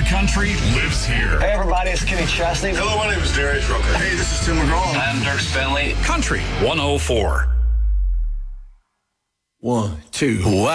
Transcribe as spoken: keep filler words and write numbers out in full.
country lives here. Hey, everybody, it's Kenny Chesney. Hello, my name is Darius Rucker. Hey, this is Tim McGraw. I'm Dirk Bentley. Country one oh four. One, two. Wow.